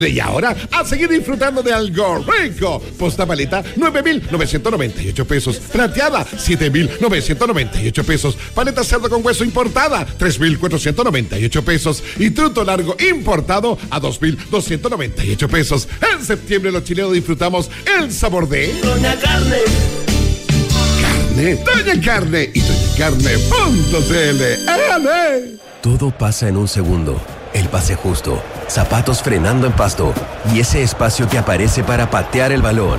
Y ahora, a seguir disfrutando de algo rico. Posta paleta, 9,998 pesos. Plateada, 7,998 pesos. Paleta cerdo con hueso importada, 3,498 pesos. Y truto largo importado a 2,298 pesos. En septiembre los chilenos disfrutamos el sabor de Doña Carne. Doña Carne y doñacarne.cl. Todo pasa en un segundo. El pase justo, zapatos frenando en pasto y ese espacio que aparece para patear el balón.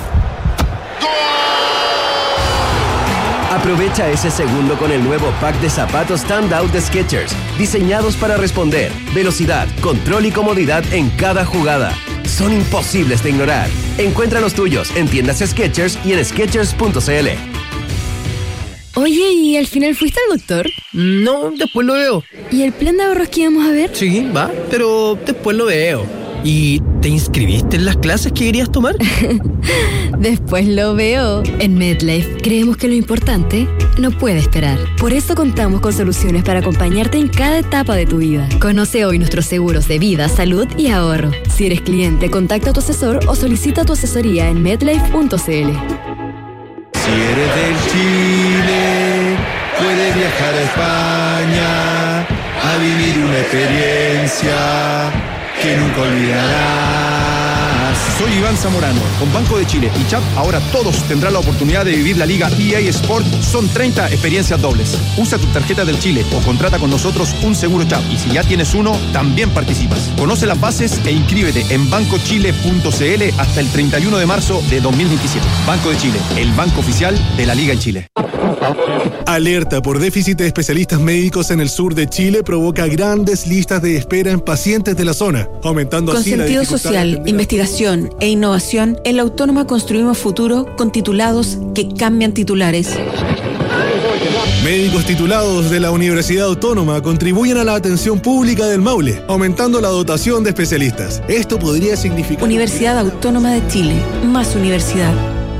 Aprovecha ese segundo con el nuevo pack de zapatos Standout de Skechers, diseñados para responder, velocidad, control y comodidad en cada jugada. Son imposibles de ignorar. Encuentra los tuyos en tiendas Skechers y en Skechers.cl. Oye, ¿y al final fuiste al doctor? No, después lo veo. ¿Y el plan de ahorros que íbamos a ver? Sí, va, pero después lo veo. ¿Y te inscribiste en las clases que querías tomar? Después lo veo. En MedLife creemos que lo importante no puede esperar. Por eso contamos con soluciones para acompañarte en cada etapa de tu vida. Conoce hoy nuestros seguros de vida, salud y ahorro. Si eres cliente, contacta a tu asesor o solicita tu asesoría en medlife.cl. Si eres del Chile, puedes viajar a España a vivir una experiencia que nunca olvidarás. Soy Iván Zamorano. Con Banco de Chile y CHAP, ahora todos tendrán la oportunidad de vivir la Liga EA Sport. Son 30 experiencias dobles. Usa tu tarjeta del Chile o contrata con nosotros un seguro CHAP. Y si ya tienes uno, también participas. Conoce las bases e inscríbete en bancochile.cl hasta el 31 de marzo de 2027. Banco de Chile, el banco oficial de la Liga en Chile. Alerta por déficit de especialistas médicos en el sur de Chile provoca grandes listas de espera en pacientes de la zona, aumentando así la dificultad. Con sentido social, investigación e innovación, en la Autónoma construimos futuro con titulados que cambian titulares. Médicos titulados de la Universidad Autónoma contribuyen a la atención pública del Maule, aumentando la dotación de especialistas. Esto podría significar... Universidad Autónoma de Chile, más universidad.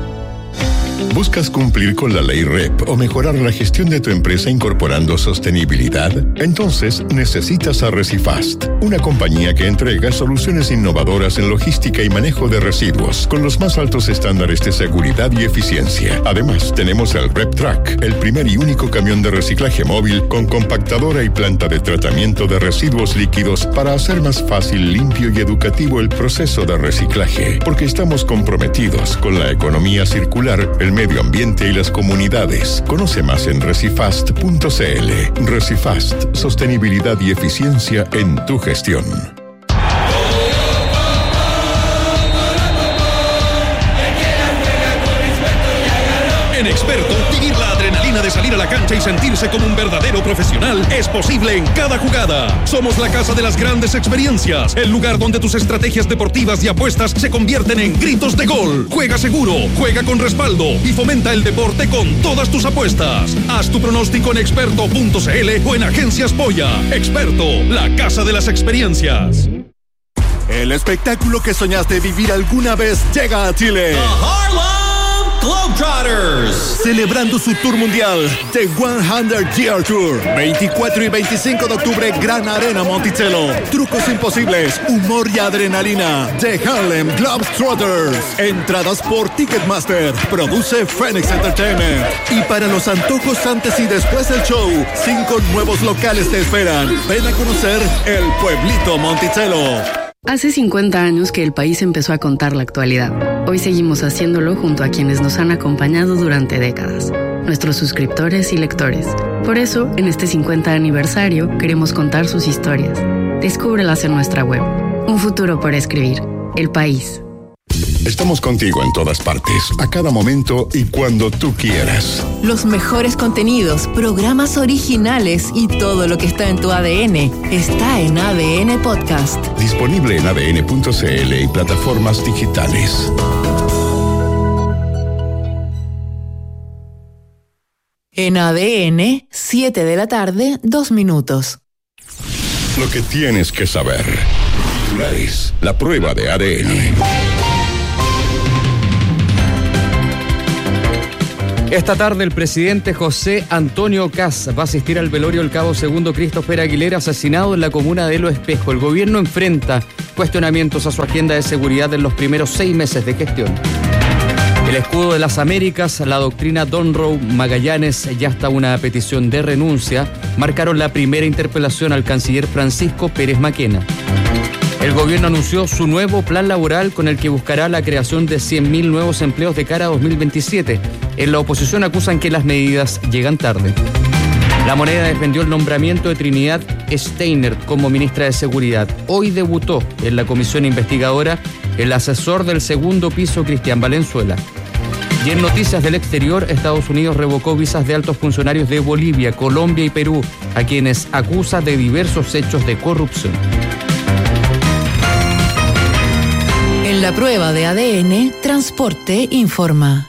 ¿Buscas cumplir con la ley REP o mejorar la gestión de tu empresa incorporando sostenibilidad? Entonces necesitas a Recifast, una compañía que entrega soluciones innovadoras en logística y manejo de residuos con los más altos estándares de seguridad y eficiencia. Además, tenemos el REP Track, el primer y único camión de reciclaje móvil con compactadora y planta de tratamiento de residuos líquidos para hacer más fácil, limpio y educativo el proceso de reciclaje, porque estamos comprometidos con la economía circular, el medio ambiente y las comunidades. Conoce más en recifast.cl. Recifast, sostenibilidad y eficiencia en tu gestión. En Experto, vivir la adrenalina de salir a la cancha y sentirse como un verdadero profesional es posible en cada jugada. Somos la casa de las grandes experiencias, el lugar donde tus estrategias deportivas y apuestas se convierten en gritos de gol. Juega seguro, juega con respaldo y fomenta el deporte con todas tus apuestas. Haz tu pronóstico en experto.cl o en Agencias Polla. Experto, la casa de las experiencias. El espectáculo que soñaste vivir alguna vez llega a Chile. Globetrotters, celebrando su tour mundial, The 100 Year Tour, 24 y 25 de octubre, Gran Arena Monticello. Trucos imposibles, humor y adrenalina, The Harlem Globetrotters. Entradas por Ticketmaster, produce Phoenix Entertainment. Y para los antojos antes y después del show, 5 nuevos locales te esperan. Ven a conocer el pueblito Monticello. Hace 50 años que el país empezó a contar la actualidad. Hoy seguimos haciéndolo junto a quienes nos han acompañado durante décadas, nuestros suscriptores y lectores. Por eso, en este 50 aniversario, queremos contar sus historias. Descúbrelas en nuestra web. Un futuro por escribir. El País. Estamos contigo en todas partes, a cada momento y cuando tú quieras. Los mejores contenidos, programas originales y todo lo que está en tu ADN está en ADN Podcast. Disponible en adn.cl y plataformas digitales. En ADN, 7 de la tarde, 2 minutos. Lo que tienes que saber. Titulares. La prueba de ADN. Esta tarde el presidente José Antonio Kast va a asistir al velorio del cabo segundo Christopher Aguilera, asesinado en la comuna de Lo Espejo. El gobierno enfrenta cuestionamientos a su agenda de seguridad en los primeros 6 meses de gestión. El escudo de las Américas, la doctrina Donroe, Magallanes y hasta una petición de renuncia marcaron la primera interpelación al canciller Francisco Pérez Maquena. El gobierno anunció su nuevo plan laboral con el que buscará la creación de 100.000 nuevos empleos de cara a 2027. En la oposición acusan que las medidas llegan tarde. La Moneda defendió el nombramiento de Trinidad Steiner como ministra de Seguridad. Hoy debutó en la comisión investigadora el asesor del segundo piso, Cristian Valenzuela. Y en noticias del exterior, Estados Unidos revocó visas de altos funcionarios de Bolivia, Colombia y Perú, a quienes acusa de diversos hechos de corrupción. En la prueba de ADN, Transporte informa.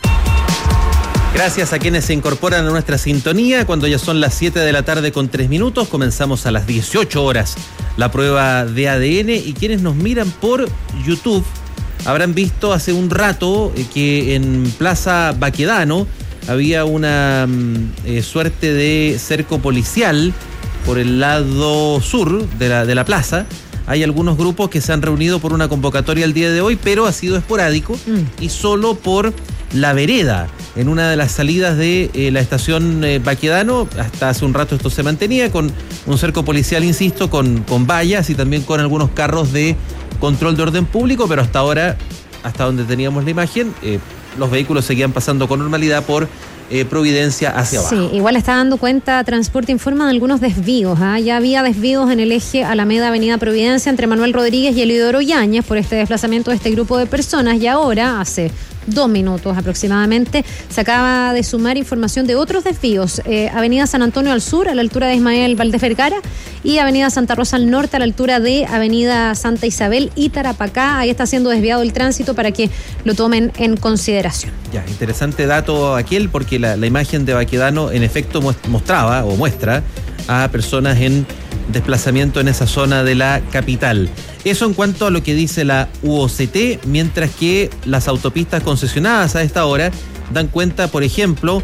Gracias a quienes se incorporan a nuestra sintonía. Cuando ya son las 7 de la tarde con 3 minutos, comenzamos a las 18 horas la prueba de ADN. Y quienes nos miran por YouTube habrán visto hace un rato que en Plaza Baquedano había una suerte de cerco policial por el lado sur de la plaza. Hay algunos grupos que se han reunido por una convocatoria el día de hoy, pero ha sido esporádico y solo por la vereda, en una de las salidas de la estación Baquedano. Hasta hace un rato esto se mantenía con un cerco policial, insisto, con vallas y también con algunos carros de control de orden público, pero hasta ahora, hasta donde teníamos la imagen, los vehículos seguían pasando con normalidad por Providencia hacia abajo. Sí, igual está dando cuenta Transporte Informa de algunos desvíos. Ya había desvíos en el eje Alameda Avenida Providencia entre Manuel Rodríguez y Elidoro Yáñez por este desplazamiento de este grupo de personas, y ahora hace 2 minutos aproximadamente se acaba de sumar información de otros desvíos. Avenida San Antonio al sur, a la altura de Ismael Valdés Vergara, y Avenida Santa Rosa al norte, a la altura de Avenida Santa Isabel y Tarapacá. Ahí está siendo desviado el tránsito para que lo tomen en consideración. Ya, interesante dato aquel, porque la imagen de Baquedano en efecto mostraba o muestra a personas en desplazamiento en esa zona de la capital. Eso en cuanto a lo que dice la UOCT, mientras que las autopistas concesionadas a esta hora dan cuenta, por ejemplo,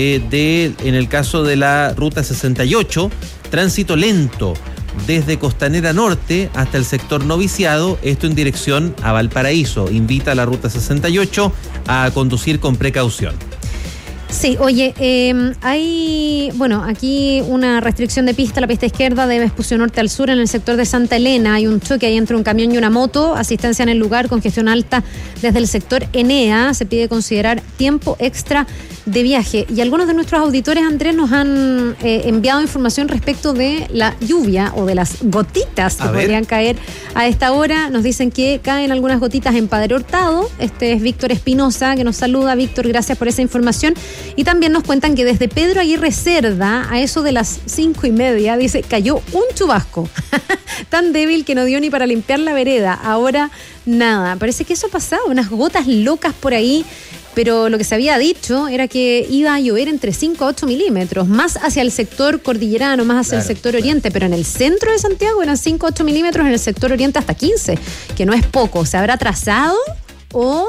en el caso de la Ruta 68, tránsito lento desde Costanera Norte hasta el sector Noviciado, esto en dirección a Valparaíso. Invita a la Ruta 68 a conducir con precaución. Sí, oye, hay, aquí una restricción de pista, la pista izquierda de Vespucio Norte al sur en el sector de Santa Elena. Hay un choque ahí entre un camión y una moto, asistencia en el lugar, congestión alta desde el sector Enea. Se pide considerar tiempo extra de viaje. Y algunos de nuestros auditores, Andrés, nos han enviado información respecto de la lluvia o de las gotitas que podrían caer a esta hora. Nos dicen que caen algunas gotitas en Padre Hurtado. Este es Víctor Espinosa, que nos saluda. Víctor, gracias por esa información. Y también nos cuentan que desde Pedro Aguirre Cerda, a eso de las 5:30, dice, cayó un chubasco tan débil que no dio ni para limpiar la vereda. Ahora nada, parece que eso pasaba, unas gotas locas por ahí, pero lo que se había dicho era que iba a llover entre 5 a 8 milímetros, más hacia el sector cordillerano, más hacia el sector oriente, pero en el centro de Santiago eran 5 a 8 milímetros, en el sector oriente hasta 15, que no es poco. ¿Se habrá atrasado o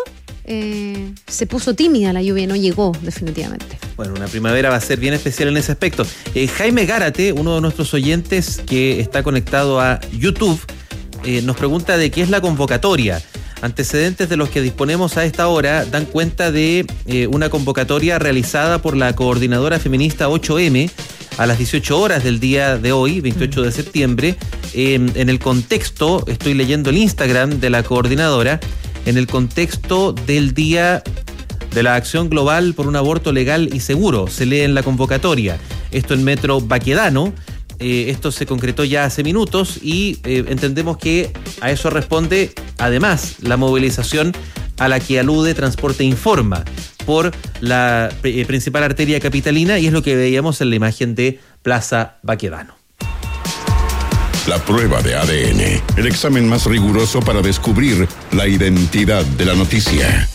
se puso tímida la lluvia y no llegó definitivamente? Bueno, una primavera va a ser bien especial en ese aspecto. Jaime Gárate, uno de nuestros oyentes que está conectado a YouTube, nos pregunta de qué es la convocatoria. Antecedentes de los que disponemos a esta hora dan cuenta de una convocatoria realizada por la coordinadora feminista 8M a las 18 horas del día de hoy, 28 de septiembre. En el contexto, estoy leyendo el Instagram de la coordinadora, en el contexto del Día de la Acción Global por un Aborto Legal y Seguro, se lee en la convocatoria. Esto en Metro Baquedano. Esto se concretó ya hace minutos y entendemos que a eso responde además la movilización a la que alude Transporte Informa por la principal arteria capitalina, y es lo que veíamos en la imagen de Plaza Baquedano. La prueba de ADN, el examen más riguroso para descubrir la identidad de la noticia.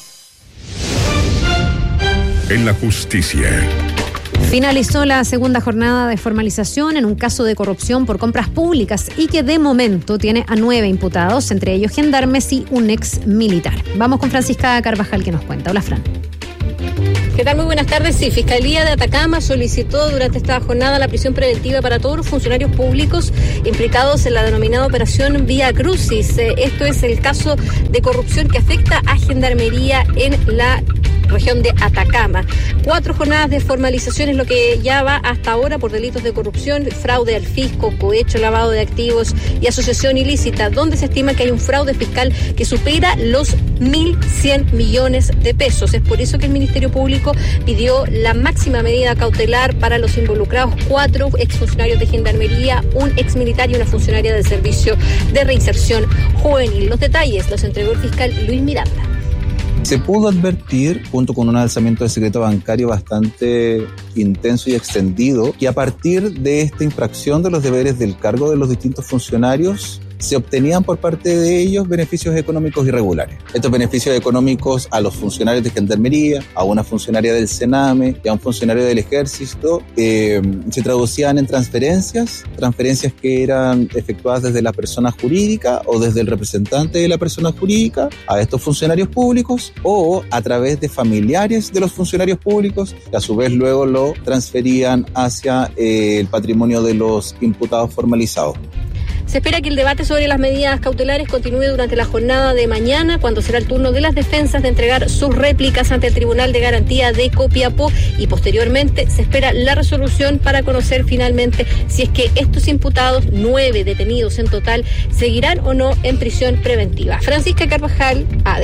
En la justicia. Finalizó la segunda jornada de formalización en un caso de corrupción por compras públicas y que de momento tiene a 9 imputados, entre ellos gendarmes y un ex militar. Vamos con Francisca Carvajal, que nos cuenta. Hola, Fran. ¿Qué tal? Muy buenas tardes. Sí, Fiscalía de Atacama solicitó durante esta jornada la prisión preventiva para todos los funcionarios públicos implicados en la denominada Operación Vía Crucis. Esto es el caso de corrupción que afecta a Gendarmería en la región de Atacama. 4 jornadas de formalización es lo que ya va hasta ahora por delitos de corrupción, fraude al fisco, cohecho, lavado de activos y asociación ilícita, donde se estima que hay un fraude fiscal que supera los 1.100 millones de pesos. Es por eso que el Ministerio Público pidió la máxima medida cautelar para los involucrados: 4 exfuncionarios de Gendarmería, un exmilitar y una funcionaria del Servicio de Reinserción Juvenil. Los detalles los entregó el fiscal Luis Miranda. Se pudo advertir, junto con un alzamiento de secreto bancario bastante intenso y extendido, que a partir de esta infracción de los deberes del cargo de los distintos funcionarios, se obtenían por parte de ellos beneficios económicos irregulares. Estos beneficios económicos a los funcionarios de Gendarmería, a una funcionaria del Sename y a un funcionario del Ejército se traducían en transferencias que eran efectuadas desde la persona jurídica o desde el representante de la persona jurídica a estos funcionarios públicos, o a través de familiares de los funcionarios públicos, que a su vez luego lo transferían hacia el patrimonio de los imputados formalizados. Se espera que el debate sobre las medidas cautelares continúe durante la jornada de mañana, cuando será el turno de las defensas de entregar sus réplicas ante el Tribunal de Garantía de Copiapó, y posteriormente se espera la resolución para conocer finalmente si es que estos imputados, 9 detenidos en total, seguirán o no en prisión preventiva. Francisca Carvajal, AD.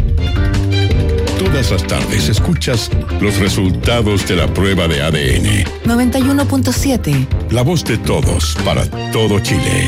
Todas las tardes escuchas los resultados de la prueba de ADN. 91.7. La voz de todos para todo Chile.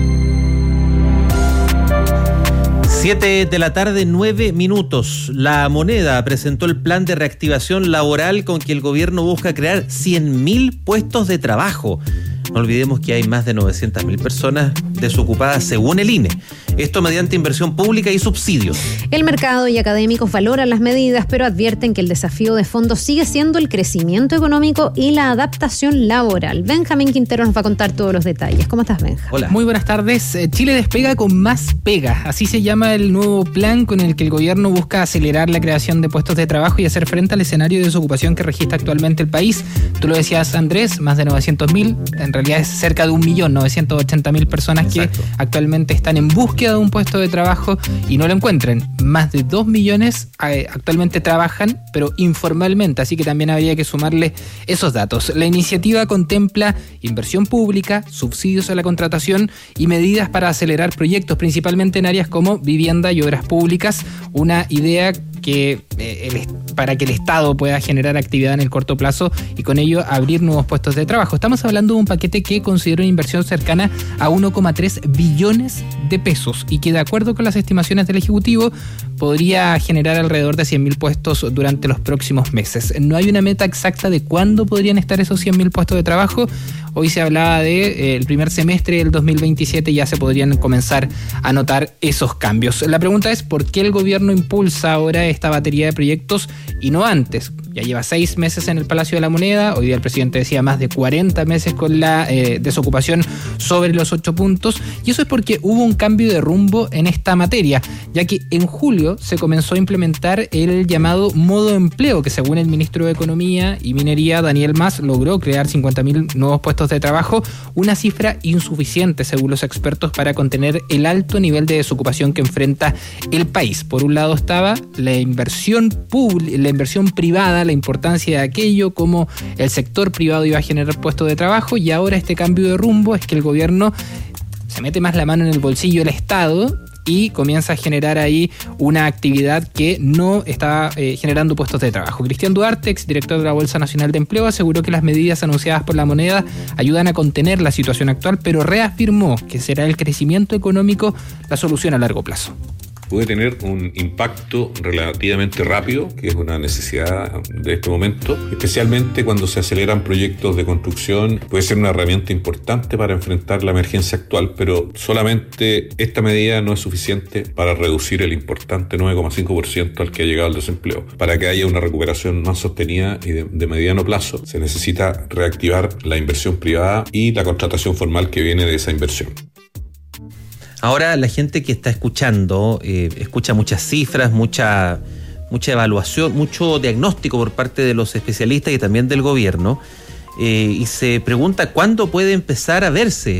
7 de la tarde, 9 minutos. La Moneda presentó el plan de reactivación laboral con que el gobierno busca crear 100.000 puestos de trabajo. No olvidemos que hay más de 900.000 personas desocupadas según el INE. Esto mediante inversión pública y subsidios. El mercado y académicos valoran las medidas, pero advierten que el desafío de fondo sigue siendo el crecimiento económico y la adaptación laboral. Benjamín Quintero nos va a contar todos los detalles. ¿Cómo estás, Benja? Hola. Muy buenas tardes. Chile despega con más pega. Así se llama el nuevo plan con el que el gobierno busca acelerar la creación de puestos de trabajo y hacer frente al escenario de desocupación que registra actualmente el país. Tú lo decías, Andrés, más de 900.000. En realidad es cerca de 1.980.000 personas. Exacto. Que actualmente están en búsqueda de un puesto de trabajo y no lo encuentran. Más de 2 millones actualmente trabajan, pero informalmente, así que también habría que sumarle esos datos. La iniciativa contempla inversión pública, subsidios a la contratación y medidas para acelerar proyectos, principalmente en áreas como vivienda y obras públicas. Una idea que para que el Estado pueda generar actividad en el corto plazo y con ello abrir nuevos puestos de trabajo. Estamos hablando de un paquete que considera una inversión cercana a 1,3 billones de pesos y que, de acuerdo con las estimaciones del Ejecutivo, podría generar alrededor de 100.000 puestos durante los próximos meses. No hay una meta exacta de cuándo podrían estar esos 100.000 puestos de trabajo. Hoy se hablaba de el primer semestre del 2027, ya se podrían comenzar a notar esos cambios. La pregunta es, ¿por qué el gobierno impulsa ahora esta batería de proyectos y no antes? Ya lleva 6 meses en el Palacio de la Moneda, hoy día el presidente decía más de 40 meses con la desocupación sobre los 8 puntos, y eso es porque hubo un cambio de rumbo en esta materia, ya que en julio se comenzó a implementar el llamado modo empleo, que según el ministro de Economía y Minería, Daniel Mas, logró crear 50.000 nuevos puestos de trabajo, una cifra insuficiente según los expertos para contener el alto nivel de desocupación que enfrenta el país. Por un lado estaba la inversión pública, la inversión privada, la importancia de aquello, cómo el sector privado iba a generar puestos de trabajo, y ahora este cambio de rumbo es que el gobierno se mete más la mano en el bolsillo del Estado y comienza a generar ahí una actividad que no está generando puestos de trabajo. Cristian Duarte, exdirector de la Bolsa Nacional de Empleo, aseguró que las medidas anunciadas por la Moneda ayudan a contener la situación actual, pero reafirmó que será el crecimiento económico la solución a largo plazo. Puede tener un impacto relativamente rápido, que es una necesidad de este momento, especialmente cuando se aceleran proyectos de construcción. Puede ser una herramienta importante para enfrentar la emergencia actual, pero solamente esta medida no es suficiente para reducir el importante 9,5% al que ha llegado el desempleo. Para que haya una recuperación más sostenida y de mediano plazo, se necesita reactivar la inversión privada y la contratación formal que viene de esa inversión. Ahora la gente que está escuchando, escucha muchas cifras, mucha mucha evaluación, mucho diagnóstico por parte de los especialistas y también del gobierno, y se pregunta cuándo puede empezar a verse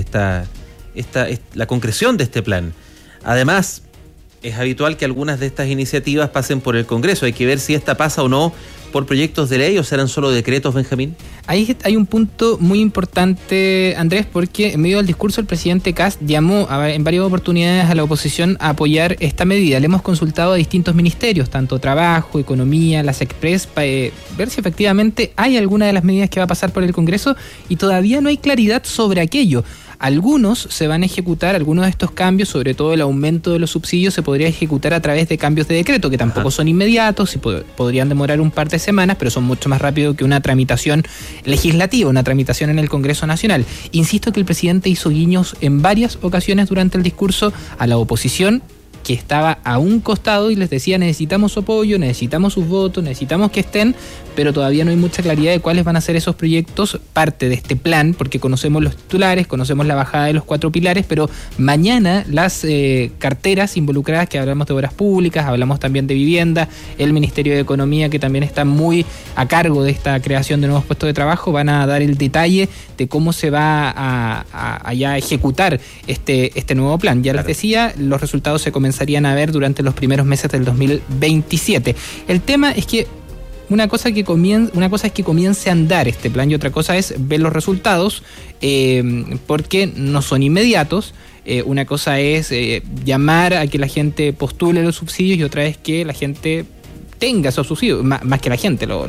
la concreción de este plan. Además, es habitual que algunas de estas iniciativas pasen por el Congreso. Hay que ver si esta pasa o no por proyectos de ley o serán solo decretos, Benjamín. Ahí hay un punto muy importante, Andrés, porque en medio del discurso el presidente Kast llamó en varias oportunidades a la oposición a apoyar esta medida. Le hemos consultado a distintos ministerios, tanto Trabajo, Economía, las Express, para ver si efectivamente hay alguna de las medidas que va a pasar por el Congreso, y todavía no hay claridad sobre aquello. Algunos se van a ejecutar, algunos de estos cambios, sobre todo el aumento de los subsidios, se podría ejecutar a través de cambios de decreto, que tampoco son inmediatos y podrían demorar un par de semanas, pero son mucho más rápido que una tramitación legislativa, una tramitación en el Congreso Nacional. Insisto que el presidente hizo guiños en varias ocasiones durante el discurso a la oposición, que estaba a un costado, y les decía: necesitamos su apoyo, necesitamos sus votos, necesitamos que estén, pero todavía no hay mucha claridad de cuáles van a ser esos proyectos, parte de este plan, porque conocemos los titulares, conocemos la bajada de los 4 pilares, pero mañana las carteras involucradas, que hablamos de obras públicas, hablamos también de vivienda, el Ministerio de Economía, que también está muy a cargo de esta creación de nuevos puestos de trabajo, van a dar el detalle de cómo se va a ya ejecutar este nuevo plan. Ya les decía, los resultados se comenzarían a ver durante los primeros meses del 2027. El tema es que una cosa es que comience a andar este plan y otra cosa es ver los resultados, porque no son inmediatos. Una cosa es llamar a que la gente postule los subsidios y otra es que la gente tenga esos subsidios, más que la gente, los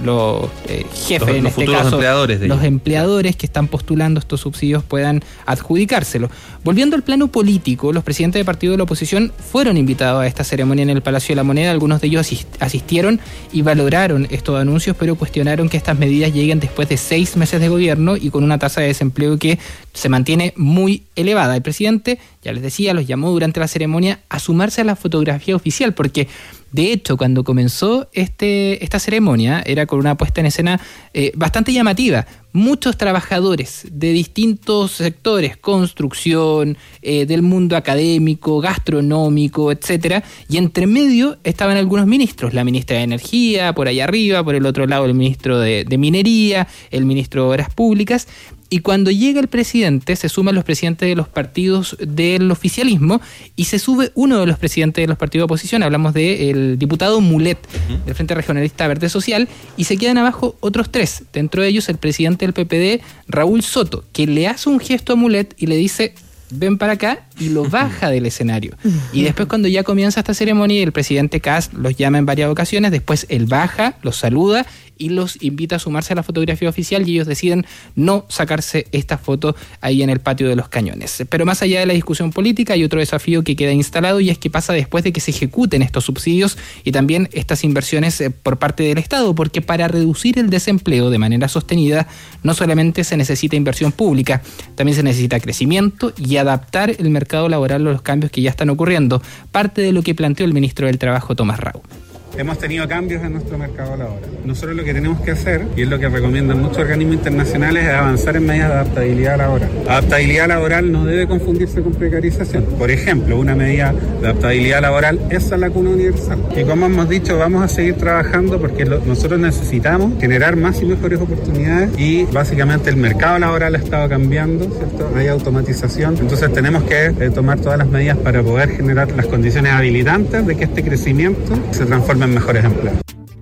jefes, en este caso, los empleadores que están postulando estos subsidios puedan adjudicárselo. Volviendo al plano político, los presidentes de partido de la oposición fueron invitados a esta ceremonia en el Palacio de la Moneda. Algunos de ellos asistieron y valoraron estos anuncios, pero cuestionaron que estas medidas lleguen después de 6 meses de gobierno y con una tasa de desempleo que se mantiene muy elevada. El presidente, ya les decía, los llamó durante la ceremonia a sumarse a la fotografía oficial, porque de hecho, cuando comenzó esta ceremonia, era con una puesta en escena bastante llamativa. Muchos trabajadores de distintos sectores, construcción, del mundo académico, gastronómico, etcétera, y entre medio estaban algunos ministros, la ministra de Energía, por allá arriba, por el otro lado el ministro de Minería, el ministro de Obras Públicas. Y cuando llega el presidente, se suman los presidentes de los partidos del oficialismo y se sube uno de los presidentes de los partidos de oposición, hablamos del diputado Mulet, del Frente Regionalista Verde Social, y se quedan abajo otros 3, dentro de ellos el presidente del PPD, Raúl Soto, que le hace un gesto a Mulet y le dice: ven para acá, y lo baja del escenario. Y después, cuando ya comienza esta ceremonia, el presidente Kast los llama en varias ocasiones, después él baja, los saluda y los invita a sumarse a la fotografía oficial, y ellos deciden no sacarse esta foto ahí en el patio de los Cañones. Pero más allá de la discusión política, hay otro desafío que queda instalado, y es qué pasa después de que se ejecuten estos subsidios y también estas inversiones por parte del Estado, porque para reducir el desempleo de manera sostenida no solamente se necesita inversión pública, también se necesita crecimiento y adaptar el mercado laboral a los cambios que ya están ocurriendo, parte de lo que planteó el ministro del Trabajo, Tomás Rau. Hemos tenido cambios en nuestro mercado laboral. Nosotros lo que tenemos que hacer, y es lo que recomiendan muchos organismos internacionales, es avanzar en medidas de adaptabilidad laboral. Adaptabilidad laboral no debe confundirse con precarización. Por ejemplo, una medida de adaptabilidad laboral es la cuna universal. Y como hemos dicho, vamos a seguir trabajando porque nosotros necesitamos generar más y mejores oportunidades, y básicamente el mercado laboral ha estado cambiando, ¿cierto? Hay automatización. Entonces tenemos que tomar todas las medidas para poder generar las condiciones habilitantes de que este crecimiento se transforme en mejores empleos.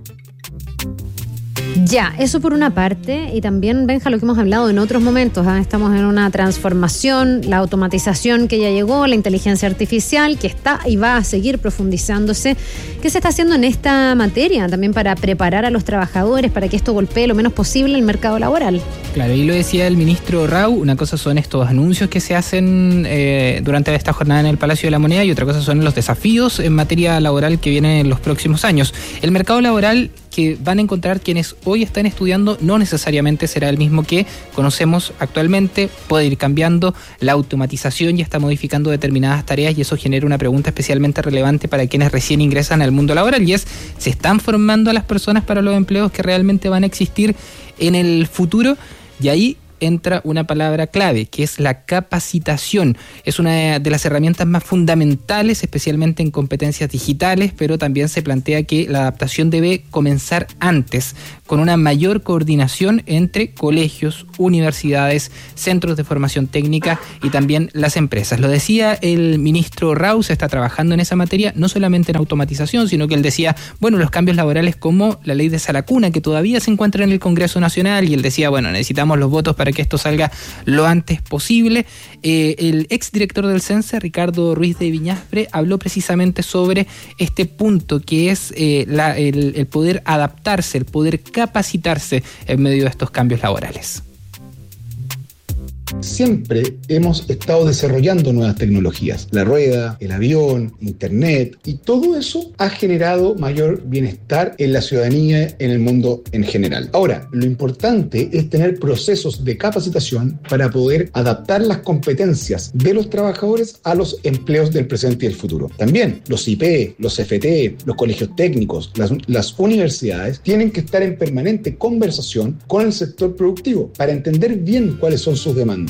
Ya, eso por una parte, y también, Benja, lo que hemos hablado en otros momentos, estamos en una transformación, la automatización que ya llegó, la inteligencia artificial que está y va a seguir profundizándose. ¿Qué se está haciendo en esta materia también para preparar a los trabajadores para que esto golpee lo menos posible el mercado laboral? Claro, y lo decía el ministro Rau, una cosa son estos anuncios que se hacen durante esta jornada en el Palacio de la Moneda, y otra cosa son los desafíos en materia laboral que vienen en los próximos años. El mercado laboral que van a encontrar quienes hoy están estudiando no necesariamente será el mismo que conocemos actualmente, puede ir cambiando, la automatización ya está modificando determinadas tareas, y eso genera una pregunta especialmente relevante para quienes recién ingresan al mundo laboral, y es: ¿se están formando a las personas para los empleos que realmente van a existir en el futuro? Y ahí entra una palabra clave, que es la capacitación. Es una de las herramientas más fundamentales, especialmente en competencias digitales, pero también se plantea que la adaptación debe comenzar antes, con una mayor coordinación entre colegios, universidades, centros de formación técnica y también las empresas. Lo decía el ministro Rau, se está trabajando en esa materia, no solamente en automatización, sino que él decía, bueno, los cambios laborales como la ley de Salacuna, que todavía se encuentra en el Congreso Nacional, y él decía, bueno, necesitamos los votos para que esto salga lo antes posible. El exdirector del CENSE, Ricardo Ruiz de Viñaspre, habló precisamente sobre este punto, que es el poder adaptarse, el poder capacitarse en medio de estos cambios laborales. Siempre hemos estado desarrollando nuevas tecnologías, la rueda, el avión, internet, y todo eso ha generado mayor bienestar en la ciudadanía, en el mundo en general. Ahora, lo importante es tener procesos de capacitación para poder adaptar las competencias de los trabajadores a los empleos del presente y el futuro. También los IP, los FT, los colegios técnicos, las universidades tienen que estar en permanente conversación con el sector productivo para entender bien cuáles son sus demandas.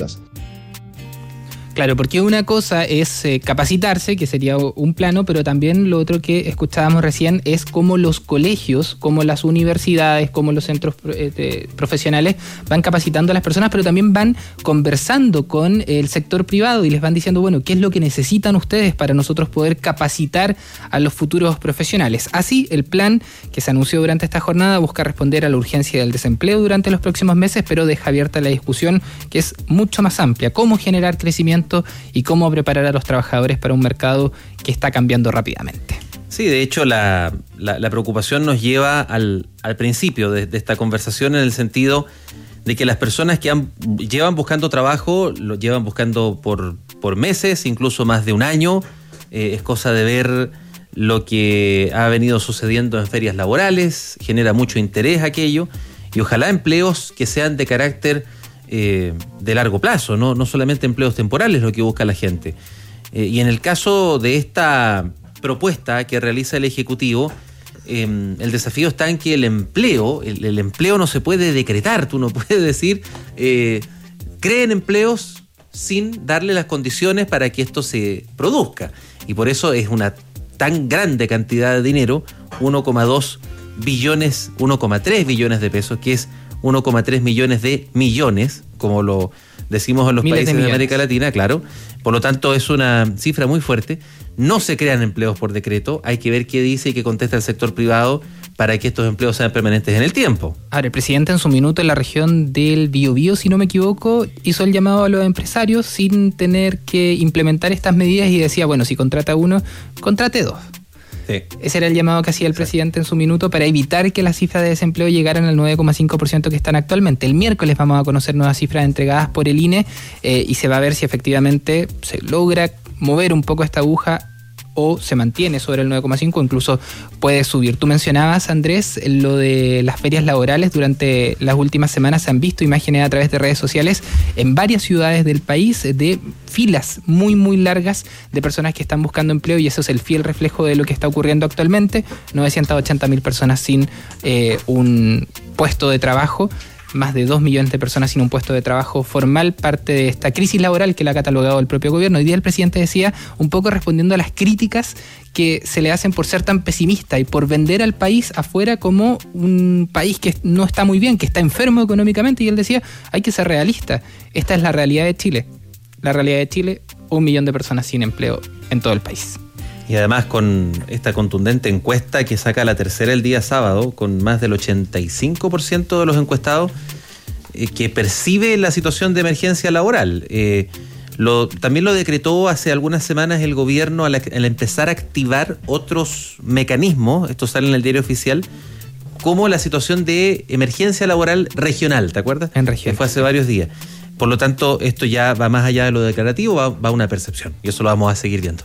Claro, porque una cosa es capacitarse, que sería un plano, pero también lo otro que escuchábamos recién es cómo los colegios, cómo las universidades, cómo los centros profesionales van capacitando a las personas, pero también van conversando con el sector privado y les van diciendo, bueno, ¿qué es lo que necesitan ustedes para nosotros poder capacitar a los futuros profesionales? Así, el plan que se anunció durante esta jornada busca responder a la urgencia del desempleo durante los próximos meses, pero deja abierta la discusión que es mucho más amplia. ¿Cómo generar crecimiento y cómo preparar a los trabajadores para un mercado que está cambiando rápidamente? Sí, de hecho la preocupación nos lleva al principio de esta conversación, en el sentido de que las personas que llevan buscando trabajo, lo llevan buscando por meses, incluso más de un año. Es cosa de ver lo que ha venido sucediendo en ferias laborales, genera mucho interés aquello, y ojalá empleos que sean de carácter de largo plazo, no solamente empleos temporales, lo que busca la gente. Y en el caso de esta propuesta que realiza el Ejecutivo, el desafío está en que el empleo no se puede decretar. Tú no puedes decir, creen empleos sin darle las condiciones para que esto se produzca. Y por eso es una tan grande cantidad de dinero, 1,3 billones de pesos, que es 1,3 millones de millones, como lo decimos en los países de América Latina, claro. Por lo tanto, es una cifra muy fuerte. No se crean empleos por decreto. Hay que ver qué dice y qué contesta el sector privado para que estos empleos sean permanentes en el tiempo. Ahora, el presidente en su minuto en la región del Biobío, si no me equivoco, hizo el llamado a los empresarios sin tener que implementar estas medidas y decía, bueno, si contrata uno, contrate dos. Sí. Ese era el llamado que hacía el presidente en su minuto para evitar que las cifras de desempleo llegaran al 9,5% que están actualmente. El miércoles vamos a conocer nuevas cifras entregadas por el INE y se va a ver si efectivamente se logra mover un poco esta aguja o se mantiene sobre el 9,5, incluso puede subir. Tú mencionabas, Andrés, lo de las ferias laborales. Durante las últimas semanas se han visto imágenes a través de redes sociales en varias ciudades del país de filas muy, muy largas de personas que están buscando empleo, y eso es el fiel reflejo de lo que está ocurriendo actualmente. 980.000 personas sin un puesto de trabajo, más de 2 millones de personas sin un puesto de trabajo formal, parte de esta crisis laboral que la ha catalogado el propio gobierno. Hoy día el presidente decía, un poco respondiendo a las críticas que se le hacen por ser tan pesimista y por vender al país afuera como un país que no está muy bien, que está enfermo económicamente, y él decía, hay que ser realista. Esta es la realidad de Chile. La realidad de Chile, 1 millón de personas sin empleo en todo el país. Y además con esta contundente encuesta que saca La Tercera el día sábado, con más del 85% de los encuestados que percibe la situación de emergencia laboral. También lo decretó hace algunas semanas el gobierno al empezar a activar otros mecanismos, esto sale en el diario oficial, como la situación de emergencia laboral regional, ¿te acuerdas? En región. Que fue hace varios días. Por lo tanto, esto ya va más allá de lo declarativo, va a una percepción, y eso lo vamos a seguir viendo.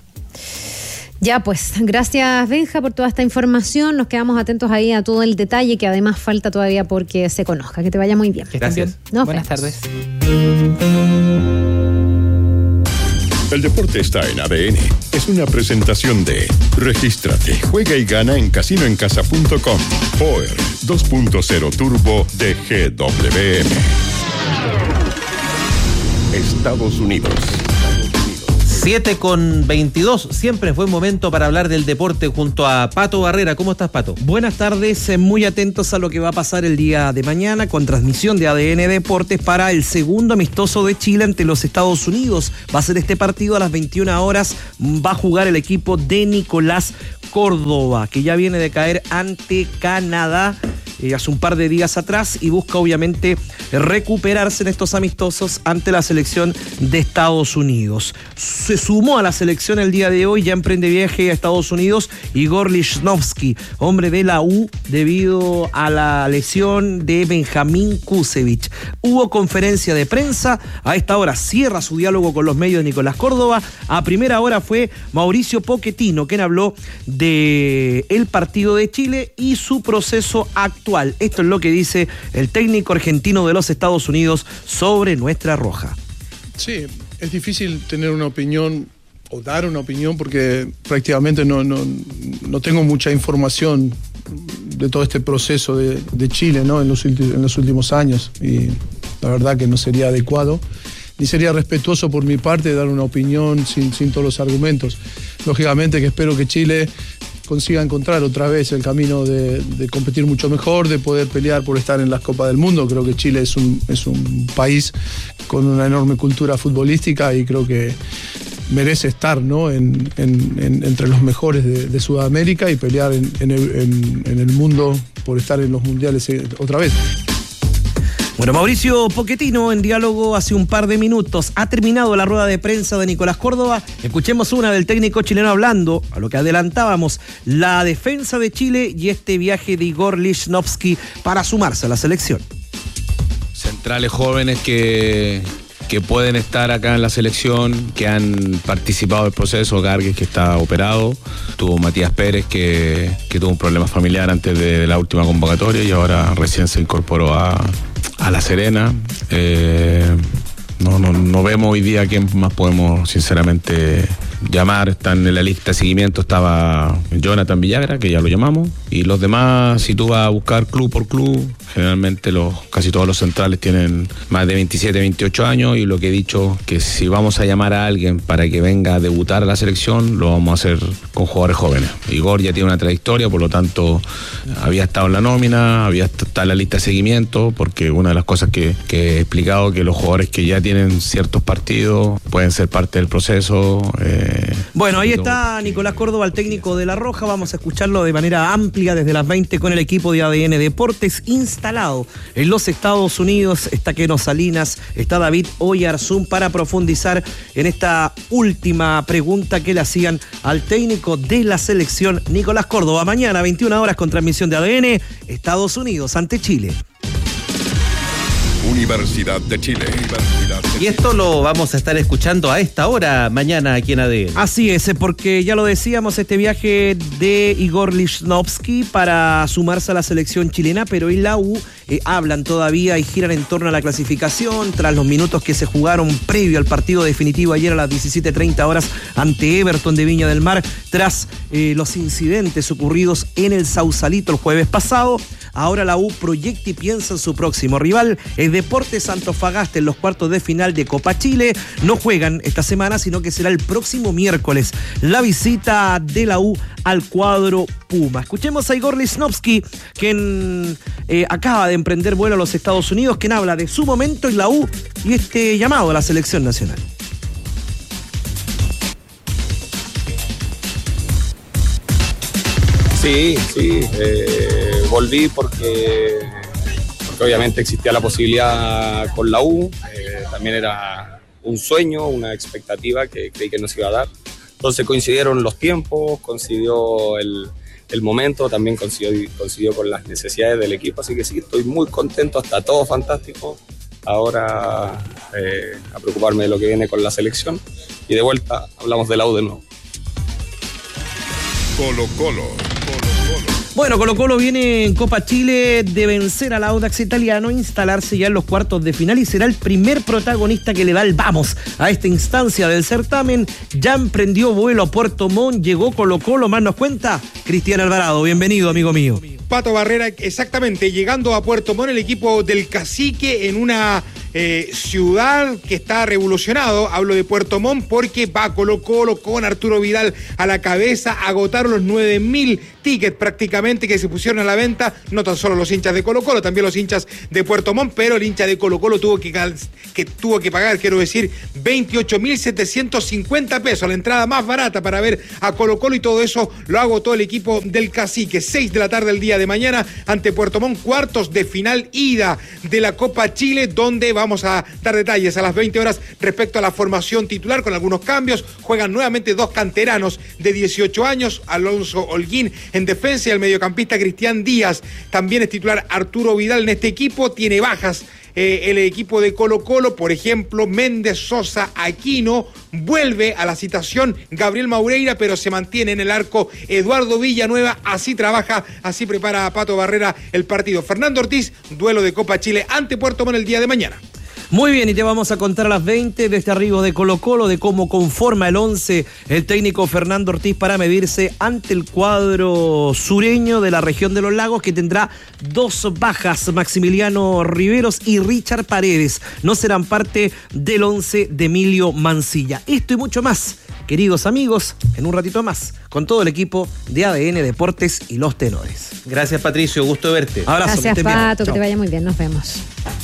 Ya pues, gracias Benja por toda esta información. Nos quedamos atentos ahí a todo el detalle que además falta todavía porque se conozca. Que te vaya muy bien. Gracias. Buenas tardes. El deporte está en ADN. Es una presentación de Regístrate, juega y gana en casinoencasa.com. Power 2.0 Turbo de GWM. Estados Unidos. 7:22, siempre fue momento para hablar del deporte junto a Pato Barrera. ¿Cómo estás, Pato? Buenas tardes, muy atentos a lo que va a pasar el día de mañana con transmisión de ADN Deportes para el segundo amistoso de Chile ante los Estados Unidos. Va a ser este partido a las 21 horas, va a jugar el equipo de Nicolás Córdoba, que ya viene de caer ante Canadá hace un par de días atrás y busca obviamente recuperarse en estos amistosos ante la selección de Estados Unidos. Se sumó a la selección el día de hoy, ya emprende viaje a Estados Unidos, Igor Lichnowsky, hombre de la U debido a la lesión de Benjamín Kusevich. Hubo conferencia de prensa, a esta hora cierra su diálogo con los medios de Nicolás Córdoba. A primera hora fue Mauricio Pochettino quien habló de el partido de Chile y su proceso actual. Esto es lo que dice el técnico argentino de los Estados Unidos sobre nuestra roja. Sí, es difícil tener una opinión o dar una opinión porque prácticamente no tengo mucha información de todo este proceso de Chile, ¿no? en los últimos años, y la verdad que no sería adecuado ni sería respetuoso por mi parte dar una opinión sin todos los argumentos. Lógicamente que espero que Chile consiga encontrar otra vez el camino de competir mucho mejor, de poder pelear por estar en las Copas del Mundo. Creo que Chile es un país con una enorme cultura futbolística y creo que merece estar, ¿no? entre los mejores de Sudamérica y pelear en el mundo por estar en los mundiales otra vez. Bueno, Mauricio Pochettino en diálogo hace un par de minutos. Ha terminado la rueda de prensa de Nicolás Córdoba. Escuchemos una del técnico chileno hablando, a lo que adelantábamos, la defensa de Chile y este viaje de Igor Lichnowsky para sumarse a la selección. Centrales jóvenes que pueden estar acá en la selección, que han participado del proceso. Gargues, que está operado, tuvo Matías Pérez, que tuvo un problema familiar antes de la última convocatoria y ahora recién se incorporó a La Serena. No vemos hoy día a quién más podemos sinceramente llamar. Están en la lista de seguimiento, estaba Jonathan Villagra, que ya lo llamamos, y los demás, si tú vas a buscar club por club, generalmente casi todos los centrales tienen más de 27, 28 años, y lo que he dicho, que si vamos a llamar a alguien para que venga a debutar a la selección, lo vamos a hacer con jugadores jóvenes. Igor ya tiene una trayectoria, por lo tanto había estado en la nómina, está en la lista de seguimiento, porque una de las cosas que he explicado, que los jugadores que ya tienen ciertos partidos pueden ser parte del proceso. Bueno, ahí está Nicolás Córdoba, el técnico de La Roja. Vamos a escucharlo de manera amplia desde las 20 con el equipo de ADN Deportes instalado en los Estados Unidos. Está Keno Salinas, está David Oyarzún para profundizar en esta última pregunta que le hacían al técnico de la selección Nicolás Córdoba. Mañana 21 horas con transmisión de ADN, Estados Unidos ante Chile. Universidad de Chile. Y esto lo vamos a estar escuchando a esta hora mañana aquí en ADN. Así es, porque ya lo decíamos, este viaje de Igor Lichnowsky para sumarse a la selección chilena, pero en la U hablan todavía y giran en torno a la clasificación tras los minutos que se jugaron previo al partido definitivo ayer a las 17:30 horas ante Everton de Viña del Mar, tras los incidentes ocurridos en el Sausalito el jueves pasado. Ahora la U proyecta y piensa en su próximo rival, el Deportes Antofagasta, en los cuartos de final de Copa Chile. No juegan esta semana, sino que será el próximo miércoles la visita de la U al cuadro Puma. Escuchemos a Igor Lichnowsky, quien acaba de emprender vuelo a los Estados Unidos, quien habla de su momento en la U y este llamado a la selección nacional. Sí, volví porque obviamente existía la posibilidad con la U, también era un sueño, una expectativa que creí que nos iba a dar. Entonces coincidieron los tiempos, coincidió el momento, también coincidió con las necesidades del equipo, así que sí, estoy muy contento, está todo fantástico. Ahora a preocuparme de lo que viene con la selección y de vuelta hablamos de la U de nuevo. Colo-Colo. Bueno, Colo-Colo viene en Copa Chile de vencer al Audax Italiano, instalarse ya en los cuartos de final y será el primer protagonista que le da el vamos a esta instancia del certamen. Ya emprendió vuelo a Puerto Montt, llegó Colo-Colo, más nos cuenta Cristian Alvarado. Bienvenido, amigo mío. Pato Barrera, exactamente, llegando a Puerto Montt el equipo del Cacique en una ciudad que está revolucionado. Hablo de Puerto Montt porque va Colo-Colo con Arturo Vidal a la cabeza. Agotaron los 9.000 tickets prácticamente que se pusieron a la venta, no tan solo los hinchas de Colo-Colo, también los hinchas de Puerto Montt, pero el hincha de Colo-Colo tuvo que pagar, quiero decir, 28.750 pesos, la entrada más barata para ver a Colo-Colo, y todo eso lo agotó el equipo del Cacique. 6 de la tarde el día de mañana ante Puerto Montt, cuartos de final ida de la Copa Chile, donde vamos a dar detalles a las 20 horas respecto a la formación titular con algunos cambios. Juegan nuevamente 2 canteranos de 18 años, Alonso Holguín en defensa y el mediocampista Cristian Díaz. También es titular Arturo Vidal en este equipo. Tiene bajas el equipo de Colo-Colo, por ejemplo, Méndez, Sosa, Aquino. Vuelve a la citación Gabriel Maureira, pero se mantiene en el arco Eduardo Villanueva. Así trabaja, así prepara a Pato Barrera el partido. Fernando Ortiz, duelo de Copa Chile ante Puerto Montt el día de mañana. Muy bien, y te vamos a contar a las 20 de este arribo de Colo-Colo, de cómo conforma el 11 el técnico Fernando Ortiz para medirse ante el cuadro sureño de la región de los lagos, que tendrá 2 bajas, Maximiliano Riveros y Richard Paredes. No serán parte del 11 de Emilio Mancilla. Esto y mucho más, queridos amigos, en un ratito más, con todo el equipo de ADN Deportes y los tenores. Gracias, Patricio, gusto verte. Abrazo. Gracias, Pato, que te vaya muy bien, nos vemos.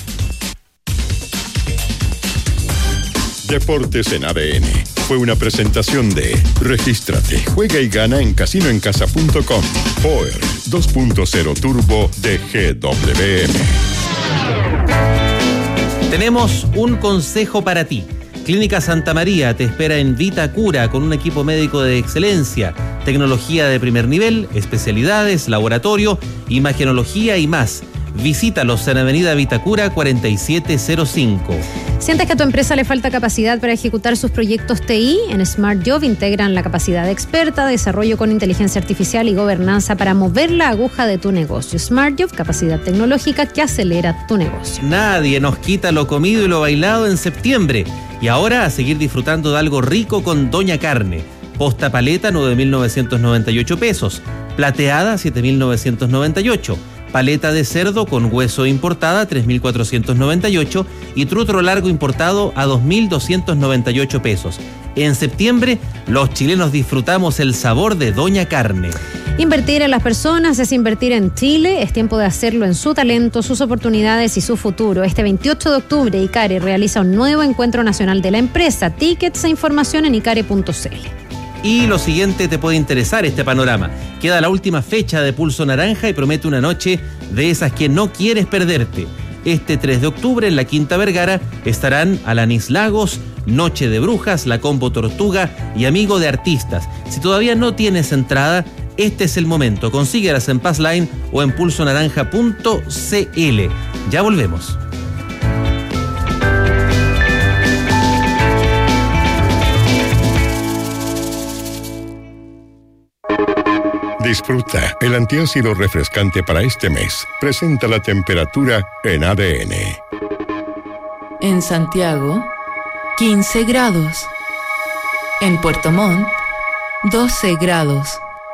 Deportes en ADN. Fue una presentación de Regístrate, juega y gana en casinoencasa.com. Power 2.0 Turbo de GWM. Tenemos un consejo para ti. Clínica Santa María te espera en Vitacura con un equipo médico de excelencia, tecnología de primer nivel, especialidades, laboratorio, imagenología y más. Visítalos en Avenida Vitacura 4705. ¿Sientes que a tu empresa le falta capacidad para ejecutar sus proyectos TI? En Smart Job integran la capacidad experta, desarrollo con inteligencia artificial y gobernanza para mover la aguja de tu negocio. Smart Job, capacidad tecnológica que acelera tu negocio. Nadie nos quita lo comido y lo bailado en septiembre. Y ahora a seguir disfrutando de algo rico con Doña Carne. Posta paleta 9.998 pesos. Plateada 7.998. Paleta de cerdo con hueso importada 3.498 y trutro largo importado a 2.298 pesos. En septiembre, los chilenos disfrutamos el sabor de Doña Carne. Invertir en las personas es invertir en Chile. Es tiempo de hacerlo en su talento, sus oportunidades y su futuro. Este 28 de octubre, Icare realiza un nuevo encuentro nacional de la empresa. Tickets e información en icare.cl. Y lo siguiente te puede interesar este panorama. Queda la última fecha de Pulso Naranja y promete una noche de esas que no quieres perderte. Este 3 de octubre en la Quinta Vergara estarán Alanis Lagos, Noche de Brujas, La Combo Tortuga y Amigo de Artistas. Si todavía no tienes entrada, este es el momento. Consíguelas en Passline o en pulsonaranja.cl. Ya volvemos. Disfruta el antiácido refrescante para este mes. Presenta la temperatura en ADN. En Santiago, 15 grados. En Puerto Montt, 12 grados.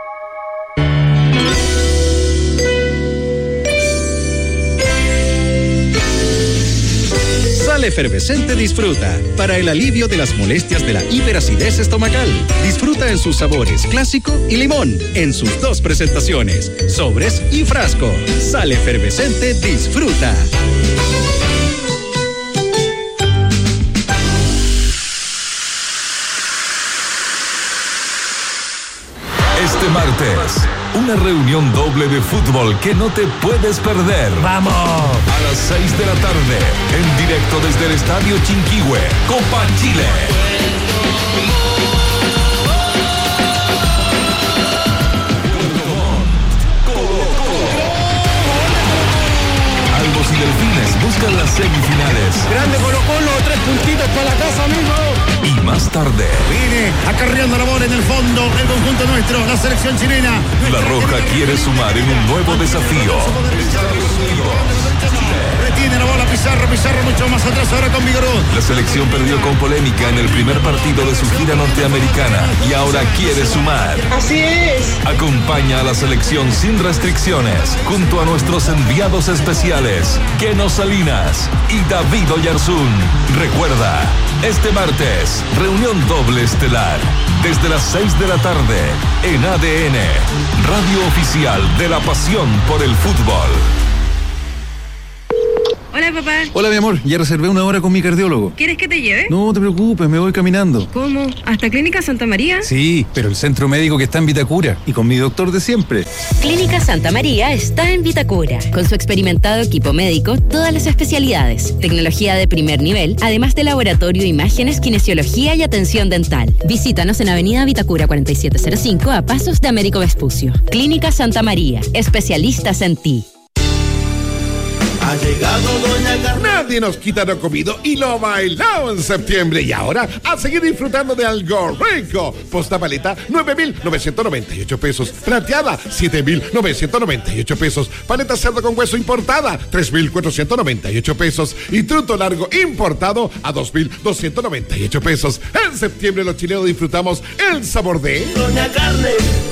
Sal Efervescente Disfruta, para el alivio de las molestias de la hiperacidez estomacal. Disfruta en sus sabores clásico y limón, en sus 2 presentaciones, sobres y frasco. Sal Efervescente Disfruta. Este martes, una reunión doble de fútbol que no te puedes perder. ¡Vamos! A las 6 de la tarde, en directo desde el Estadio Chinquihue, Copa Chile. Albos y Delfines buscan las semifinales. Grande Colo-Colo, 3 puntitos para la casa, amigo. Y más tarde, viene acarreando la bola en el fondo el conjunto nuestro. adentro la selección chilena. La Roja quiere sumar en un nuevo desafío. Retiene la bola Pizarro mucho más atrás ahora con Vigoró. La selección perdió con polémica en el primer partido de su gira norteamericana y ahora quiere sumar. Así es. Acompaña a la selección sin restricciones junto a nuestros enviados especiales, Keno Salinas y David Oyarzún. Recuerda, este martes, reunión doble estelar, desde las 6 de la tarde, en ADN, radio oficial de la pasión por el fútbol. Hola, papá. Hola, mi amor. Ya reservé una hora con mi cardiólogo. ¿Quieres que te lleve? No te preocupes, me voy caminando. ¿Cómo? ¿Hasta Clínica Santa María? Sí, pero el centro médico que está en Vitacura y con mi doctor de siempre. Clínica Santa María está en Vitacura. Con su experimentado equipo médico, todas las especialidades, tecnología de primer nivel, además de laboratorio, imágenes, kinesiología y atención dental. Visítanos en Avenida Vitacura 4705 a pasos de Américo Vespucio. Clínica Santa María, especialistas en ti. Ha llegado Doña Carmen. Nadie nos quita lo comido y lo bailado en septiembre. Y ahora, a seguir disfrutando de algo rico. Posta paleta, 9,998 pesos. Plateada, 7,998 pesos. Paleta cerdo con hueso importada, 3,498 pesos. Y truto largo importado a 2,298 pesos. En septiembre los chilenos disfrutamos el sabor de Doña Carne.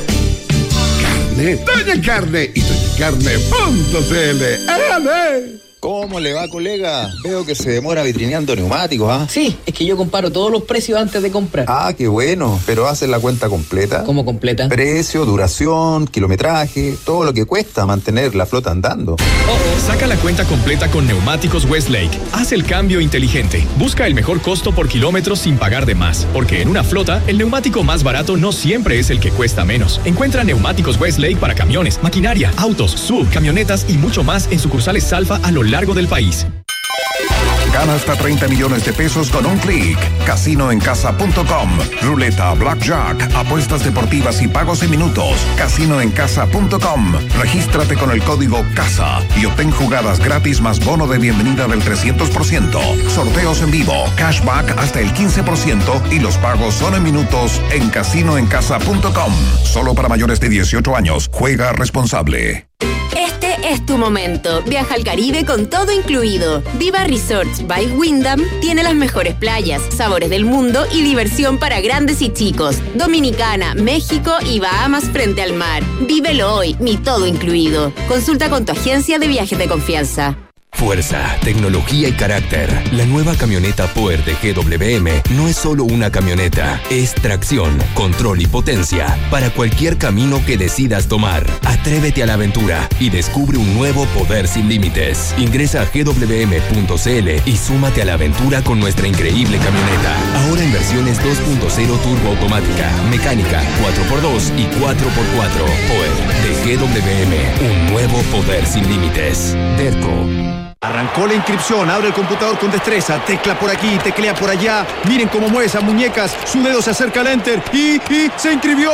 Doña Carne y doñacarne.cl. ¡Ale! ¿Cómo le va, colega? Veo que se demora vitrineando neumáticos, ¿ah? Sí, es que yo comparo todos los precios antes de comprar. Ah, qué bueno. ¿Pero hacen la cuenta completa? ¿Cómo completa? Precio, duración, kilometraje, todo lo que cuesta mantener la flota andando. Saca la cuenta completa con Neumáticos Westlake. Haz el cambio inteligente. Busca el mejor costo por kilómetro sin pagar de más. Porque en una flota, el neumático más barato no siempre es el que cuesta menos. Encuentra Neumáticos Westlake para camiones, maquinaria, autos, sub, camionetas y mucho más en sucursales Salfa a lo largo del país. Gana hasta 30 millones de pesos con un clic. Casinoencasa.com. Ruleta, blackjack, apuestas deportivas y pagos en minutos. Casinoencasa.com. Regístrate con el código CASA y obtén jugadas gratis más bono de bienvenida del 300%. Sorteos en vivo, cashback hasta el 15% y los pagos son en minutos en casinoencasa.com. Solo para mayores de 18 años. Juega responsable. Este es tu momento. Viaja al Caribe con todo incluido. Viva Resorts by Wyndham tiene las mejores playas, sabores del mundo y diversión para grandes y chicos. Dominicana, México y Bahamas frente al mar. Vívelo hoy, mi todo incluido. Consulta con tu agencia de viajes de confianza. Fuerza, tecnología y carácter. La nueva camioneta Power de GWM no es solo una camioneta, es tracción, control y potencia para cualquier camino que decidas tomar. Atrévete a la aventura y descubre un nuevo poder sin límites. Ingresa a gwm.cl y súmate a la aventura con nuestra increíble camioneta. Ahora en versiones 2.0 turbo automática, mecánica, 4x2 y 4x4. Power de GWM, un nuevo poder sin límites. Derco. Arrancó la inscripción, abre el computador con destreza, tecla por aquí, teclea por allá. Miren cómo mueve esas muñecas, su dedo se acerca al enter y se inscribió.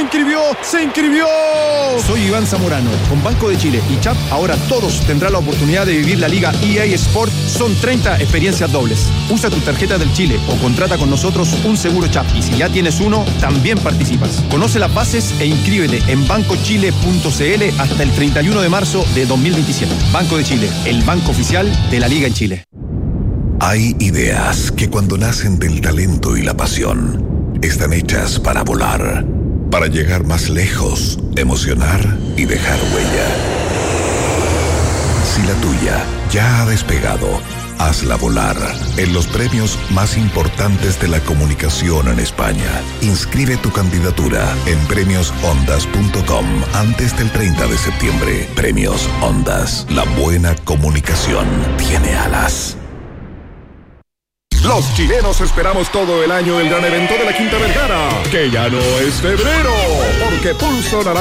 Soy Iván Zamorano, con Banco de Chile y CHAP, ahora todos tendrán la oportunidad de vivir la Liga EA Sport. Son 30 experiencias dobles. Usa tu tarjeta del Chile o contrata con nosotros un seguro CHAP. Y si ya tienes uno, también participas. Conoce las bases e inscríbete en bancochile.cl hasta el 31 de marzo de 2027. Banco de Chile, el banco oficial de la Liga en Chile. Hay ideas que cuando nacen del talento y la pasión, están hechas para volar, para llegar más lejos, emocionar y dejar huella. Si la tuya ya ha despegado, hazla volar en los premios más importantes de la comunicación en España. Inscribe tu candidatura en premiosondas.com antes del 30 de septiembre. Premios Ondas. La buena comunicación tiene alas. Los chilenos esperamos todo el año el gran evento de la Quinta Vergara, que ya no es febrero, porque Pulso Naranja